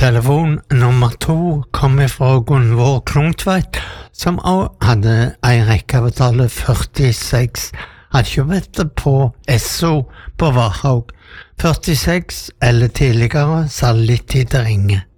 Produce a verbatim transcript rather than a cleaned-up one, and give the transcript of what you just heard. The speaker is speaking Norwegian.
Telefon nummer to kom fra Gunvor Klungtveit, som også hadde en rekkeavtale førtiseks. Hadde kjøpt på Esso på Varhaug. førtiseks eller tidligere, sa litt tid til ringe.